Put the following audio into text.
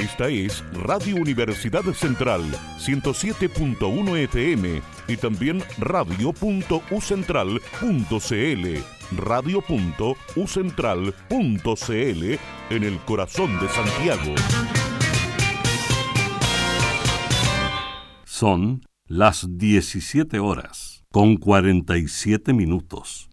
Esta es Radio Universidad Central, 107.1 FM y también radio.ucentral.cl, radio.ucentral.cl en el corazón de Santiago. Son las 17 horas con 47 minutos.